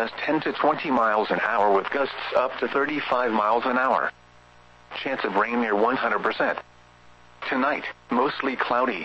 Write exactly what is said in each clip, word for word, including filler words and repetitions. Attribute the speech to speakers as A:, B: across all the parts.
A: northwest ten to twenty miles an hour with gusts up to thirty-five miles an hour. Chance of rain near one hundred percent. Tonight, mostly cloudy.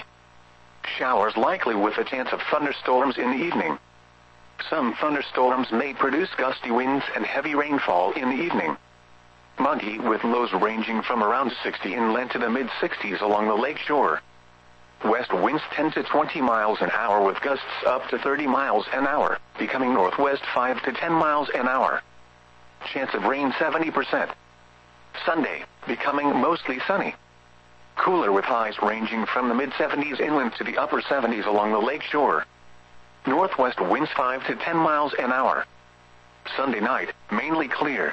A: Showers likely with a chance of thunderstorms in the evening. Some thunderstorms may produce gusty winds and heavy rainfall in the evening. Muggy with lows ranging from around sixty inland to the mid sixties along the lake shore. West winds ten to twenty miles an hour with gusts up to thirty miles an hour, becoming northwest five to ten miles an hour. Chance of rain seventy percent. Sunday, becoming mostly sunny. Cooler with highs ranging from the mid seventies inland to the upper seventies along the lake shore. Northwest winds five to ten miles an hour. Sunday night, mainly clear.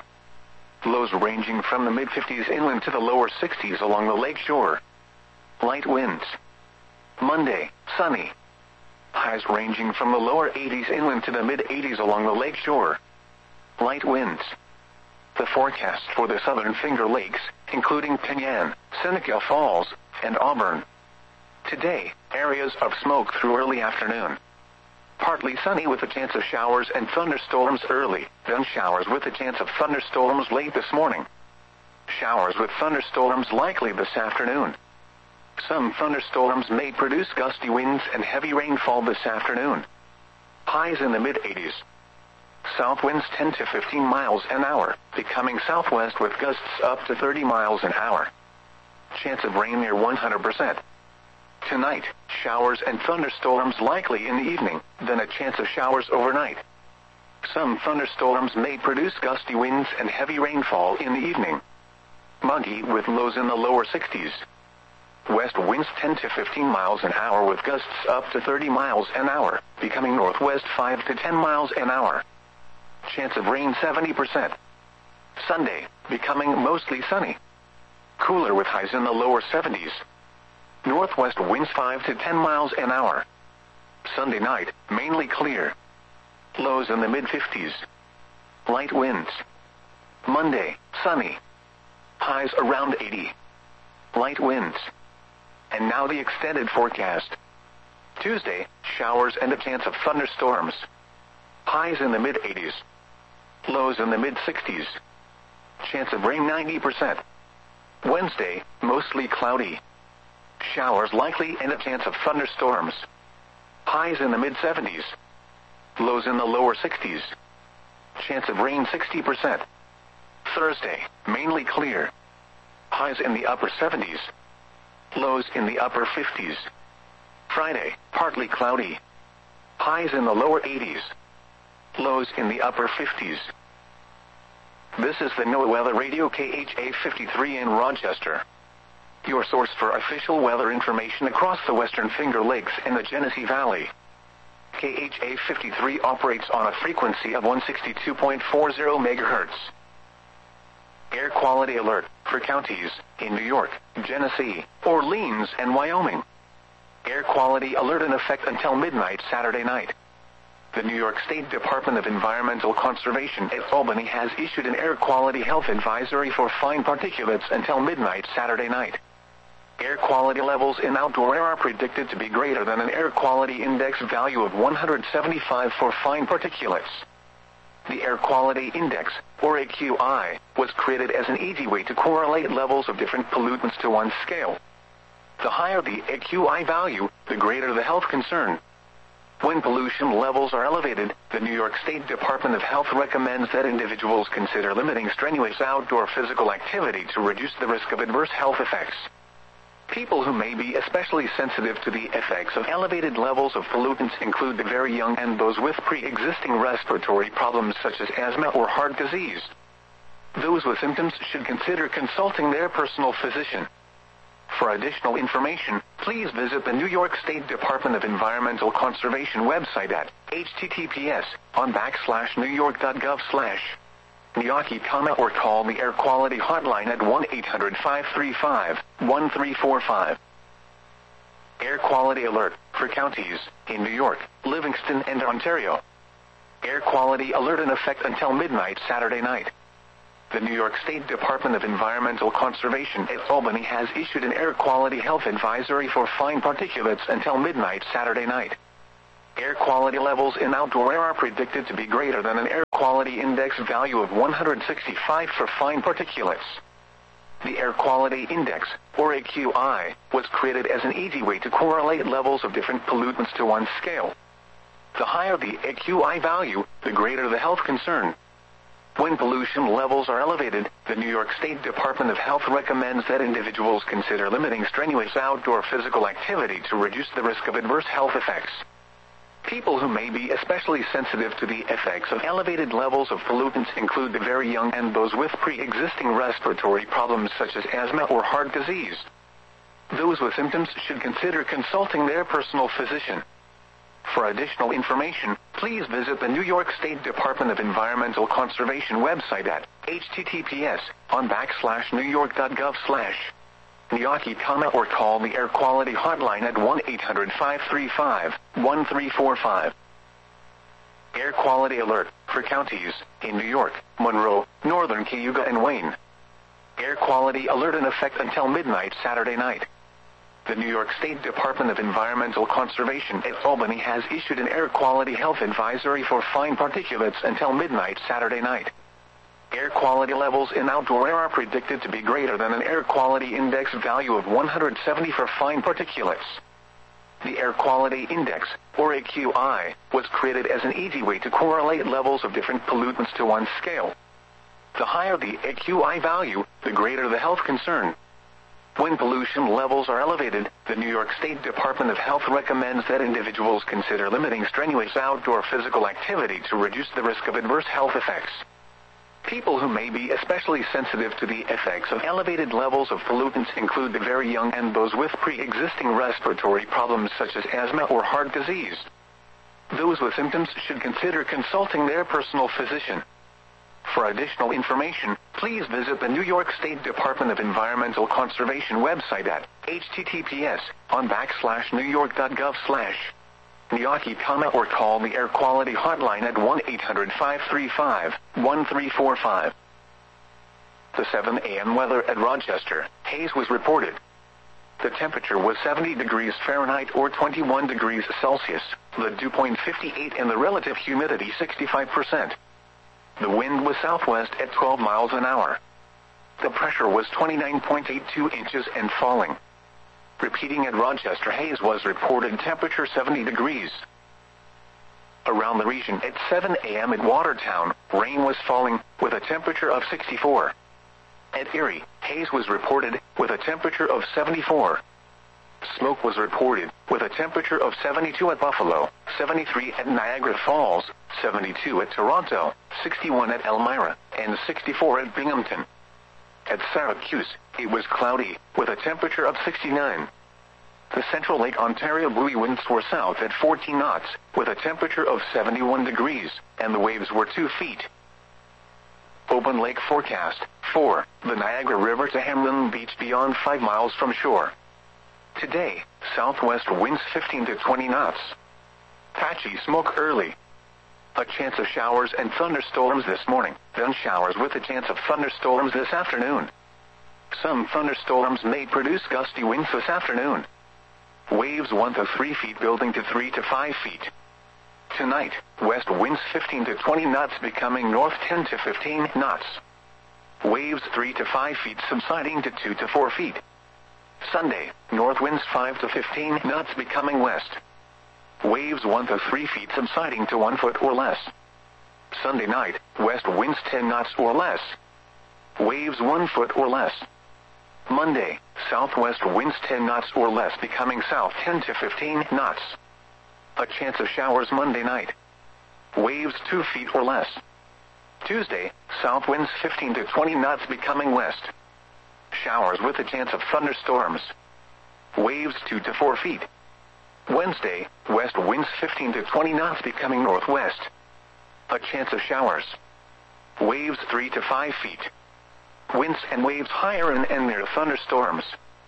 A: Lows ranging from the mid fifties inland to the lower sixties along the lake shore. Light winds. Monday, sunny. Highs ranging from the lower eighties inland to the mid eighties along the lake shore. Light winds. The forecast for the southern Finger Lakes, including Penyan, Seneca Falls, and Auburn. Today, areas of smoke through early afternoon. Partly sunny with a chance of showers and thunderstorms early, then showers with a chance of thunderstorms late this morning. Showers with thunderstorms likely this afternoon. Some thunderstorms may produce gusty winds and heavy rainfall this afternoon. Highs in the mid eighties. South winds ten to fifteen miles an hour, becoming southwest with gusts up to thirty miles an hour. Chance of rain near one hundred percent. Tonight, showers and thunderstorms likely in the evening, then a chance of showers overnight. Some thunderstorms may produce gusty winds and heavy rainfall in the evening. Muggy with lows in the lower sixties. West winds ten to fifteen miles an hour with gusts up to thirty miles an hour, becoming northwest five to ten miles an hour. Chance of rain seventy percent. Sunday, becoming mostly sunny. Cooler with highs in the lower seventies. Northwest winds five to ten miles an hour. Sunday night, mainly clear. Lows in the mid fifties. Light winds. Monday, sunny. Highs around eighty. Light winds. And now the extended forecast. Tuesday, showers and a chance of thunderstorms. Highs in the mid eighties. Lows in the mid sixties. Chance of rain ninety percent. Wednesday, mostly cloudy. Showers likely and a chance of thunderstorms. Highs in the mid seventies. Lows in the lower sixties. Chance of rain sixty percent. Thursday, mainly clear. Highs in the upper seventies. Lows in the upper fifties. Friday, partly cloudy. Highs in the lower eighties. Lows in the upper fifties. This is the NOAA Weather Radio K H A fifty-three in Rochester. Your source for official weather information across the Western Finger Lakes and the Genesee Valley. K H A fifty-three operates on a frequency of one sixty-two point four zero megahertz. Air quality alert for counties in New York, Genesee, Orleans, and Wyoming. Air quality alert in effect until midnight Saturday night. The New York State Department of Environmental Conservation at Albany has issued an air quality health advisory for fine particulates until midnight Saturday night. Air quality levels in outdoor air are predicted to be greater than an air quality index value of one hundred seventy-five for fine particulates. The Air Quality Index, or A Q I, was created as an easy way to correlate levels of different pollutants to one scale. The higher the A Q I value, the greater the health concern. When pollution levels are elevated, the New York State Department of Health recommends that individuals consider limiting strenuous outdoor physical activity to reduce the risk of adverse health effects. People who may be especially sensitive to the effects of elevated levels of pollutants include the very young and those with pre-existing respiratory problems such as asthma or heart disease. Those with symptoms should consider consulting their personal physician. For additional information, please visit the New York State Department of Environmental Conservation website at https on backslash newyork.gov slash Niyaki, or call the Air Quality Hotline at one eight hundred five three five one three four five. Air quality alert for counties in New York, Livingston, and Ontario. Air quality alert in effect until midnight Saturday night. The New York State Department of Environmental Conservation at Albany has issued an air quality health advisory for fine particulates until midnight Saturday night. Air quality levels in outdoor air are predicted to be greater than an air quality index value of one hundred sixty-five for fine particulates. The Air Quality Index, or A Q I, was created as an easy way to correlate levels of different pollutants to one scale. The higher the A Q I value, the greater the health concern. When pollution levels are elevated, the New York State Department of Health recommends that individuals consider limiting strenuous outdoor physical activity to reduce the risk of adverse health effects. People who may be especially sensitive to the effects of elevated levels of pollutants include the very young and those with pre-existing respiratory problems such as asthma or heart disease. Those with symptoms should consider consulting their personal physician. For additional information, please visit the New York State Department of Environmental Conservation website at h t t p s on backslash new york dot gov slash Niyaki, or call the Air Quality Hotline at one eight hundred five three five one three four five. Air Quality Alert for counties in New York, Monroe, Northern Cayuga and Wayne. Air Quality Alert in effect until midnight Saturday night. The New York State Department of Environmental Conservation at Albany has issued an air quality health advisory for fine particulates until midnight Saturday night. Air quality levels in outdoor air are predicted to be greater than an air quality index value of one hundred seventy for fine particulates. The Air Quality Index, or A Q I, was created as an easy way to correlate levels of different pollutants to one scale. The higher the A Q I value, the greater the health concern. When pollution levels are elevated, the New York State Department of Health recommends that individuals consider limiting strenuous outdoor physical activity to reduce the risk of adverse health effects. People who may be especially sensitive to the effects of elevated levels of pollutants include the very young and those with pre-existing respiratory problems such as asthma or heart disease. Those with symptoms should consider consulting their personal physician. For additional information, please visit the New York State Department of Environmental Conservation website at h t t p s on backslash new york dot gov slash Niyaki, or call the Air Quality Hotline at one eight hundred five three five one three four five. The seven a m weather at Rochester, haze was reported. The temperature was seventy degrees Fahrenheit or twenty-one degrees Celsius, the dew point fifty-eight and the relative humidity sixty-five percent. The wind was southwest at twelve miles an hour. The pressure was twenty-nine point eight two inches and falling. Repeating at Rochester, haze was reported, temperature seventy degrees. Around the region at seven a m at Watertown, rain was falling, with a temperature of sixty-four. At Erie, haze was reported, with a temperature of seventy-four. Smoke was reported, with a temperature of seventy-two at Buffalo, seventy-three at Niagara Falls, seventy-two at Toronto, sixty-one at Elmira, and sixty-four at Binghamton. At Syracuse, it was cloudy, with a temperature of sixty-nine. The Central Lake Ontario buoy winds were south at fourteen knots, with a temperature of seventy-one degrees, and the waves were two feet. Open lake forecast, for the Niagara River to Hamlin Beach beyond five miles from shore. Today, southwest winds fifteen to twenty knots. Patchy smoke early. A chance of showers and thunderstorms this morning, then showers with a chance of thunderstorms this afternoon. Some thunderstorms may produce gusty winds this afternoon. Waves one to three feet building to three to five feet. Tonight, west winds fifteen to twenty knots becoming north ten to fifteen knots. Waves three to five feet subsiding to two to four feet. Sunday, north winds five to fifteen knots becoming west. Waves one to three feet subsiding to one foot or less. Sunday night, west winds ten knots or less. Waves one foot or less. Monday, southwest winds ten knots or less becoming south ten to fifteen knots. A chance of showers Monday night. Waves two feet or less. Tuesday, south winds fifteen to twenty knots becoming west. Showers with a chance of thunderstorms. Waves two to four feet. Wednesday, west winds fifteen to twenty knots becoming northwest. A chance of showers. Waves three to five feet. Winds and waves higher and, and near thunderstorms.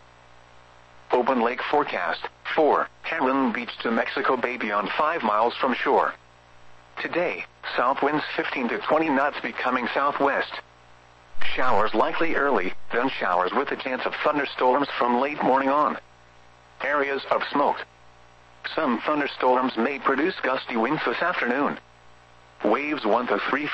A: Open lake forecast, for Hamlin Beach to Mexico Bay beyond five miles from shore. Today, south winds fifteen to twenty knots becoming southwest. Showers likely early, then showers with a chance of thunderstorms from late morning on. Areas of smoke. Some thunderstorms may produce gusty winds this afternoon. Waves one to three